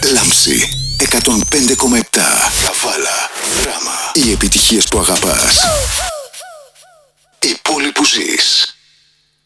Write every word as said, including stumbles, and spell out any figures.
Λάμψη εκατόν πέντε κόμμα επτά. Καβάλα. Δράμα. Οι επιτυχίες που αγαπάς.